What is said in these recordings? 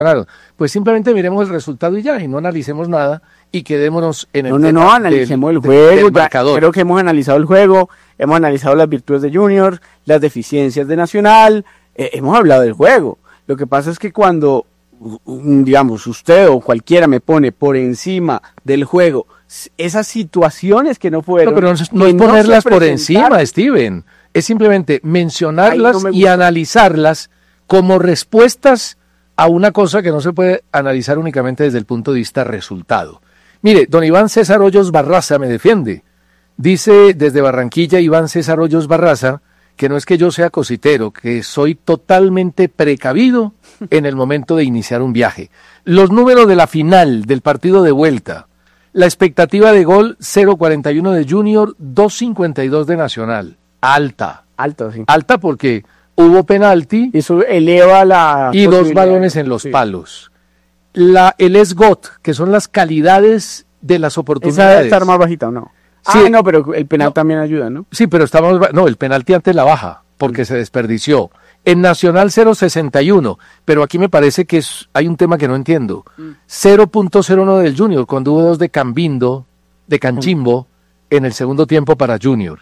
ganaron. Pues simplemente miremos el resultado y ya, y no analicemos nada y quedémonos en el No, analicemos el juego. Creo que hemos analizado el juego, hemos analizado las virtudes de Junior, las deficiencias de Nacional, hemos hablado del juego. Lo que pasa es que cuando, digamos, usted o cualquiera me pone por encima del juego esas situaciones que no fueron... No, pero no es ponerlas por encima, Steven. Es simplemente mencionarlas y analizarlas como respuestas a una cosa que no se puede analizar únicamente desde el punto de vista resultado. Mire, don Iván César Hoyos Barraza me defiende. Dice desde Barranquilla Iván César Hoyos Barraza que no es que yo sea cositero, que soy totalmente precavido en el momento de iniciar un viaje. Los números de la final del partido de vuelta: la expectativa de gol 0.41 de Junior, 2.52 de Nacional. Alta, sí. Alta porque hubo penalti. Eso eleva la... Y dos balones en los palos. El SGOT, que son las calidades de las oportunidades. ¿Esa está más bajita o no? Sí, no, pero el penal también ayuda, ¿no? Sí, pero el penalti antes la baja, porque se desperdició. En Nacional 0.61, pero aquí me parece que hay un tema que no entiendo. 0.01 del Junior, cuando hubo dos de Canchimbo, en el segundo tiempo para Junior.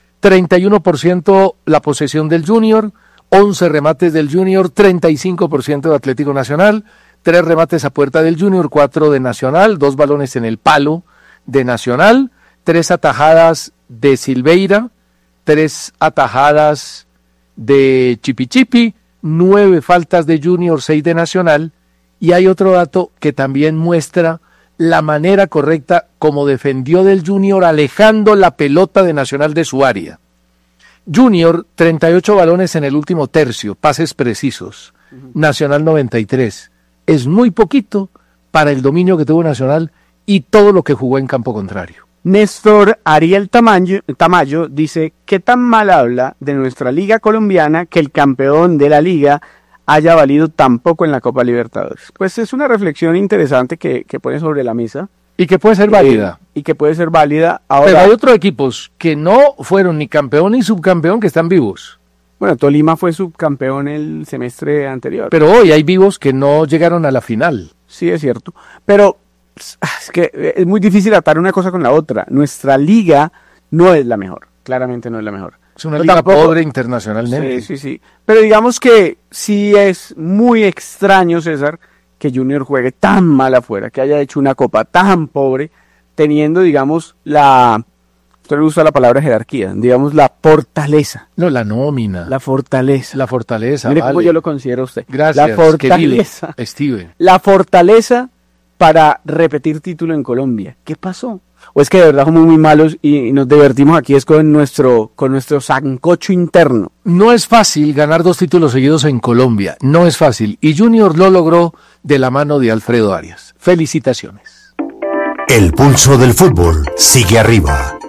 31% la posesión del Junior, 11 remates del Junior, 35% de Atlético Nacional, 3 remates a puerta del Junior, 4 de Nacional, 2 balones en el palo de Nacional, 3 atajadas de Silveira, 3 atajadas de Chipi, 9 faltas de Junior, 6 de Nacional, y hay otro dato que también muestra la manera correcta como defendió del Junior alejando la pelota de Nacional de su área. Junior, 38 balones en el último tercio, pases precisos. Nacional 93. Es muy poquito para el dominio que tuvo Nacional y todo lo que jugó en campo contrario. Néstor Ariel Tamayo dice: ¿qué tan mal habla de nuestra liga colombiana que el campeón de la liga haya valido tan poco en la Copa Libertadores? Pues es una reflexión interesante que pone sobre la mesa. Y que puede ser válida. Ahora, pero hay otros equipos que no fueron ni campeón ni subcampeón que están vivos. Bueno, Tolima fue subcampeón el semestre anterior. Pero hoy hay vivos que no llegaron a la final. Sí, es cierto. Pero es que es muy difícil atar una cosa con la otra. Nuestra liga no es la mejor. Claramente no es la mejor. Es una liga pobre internacionalmente. Sí. Pero digamos que sí es muy extraño, César, que Junior juegue tan mal afuera, que haya hecho una copa tan pobre, teniendo, digamos, usted le usa la palabra jerarquía, digamos, la fortaleza. No, la nómina. La fortaleza. Mire cómo yo lo considero a usted. Gracias, la fortaleza. Steven. La fortaleza para repetir título en Colombia. ¿Qué pasó? ¿O es que de verdad somos muy malos y nos divertimos aquí es con nuestro sancocho interno? No es fácil ganar 2 títulos seguidos en Colombia, no es fácil. Y Junior lo logró de la mano de Alfredo Arias. Felicitaciones. El pulso del fútbol sigue arriba.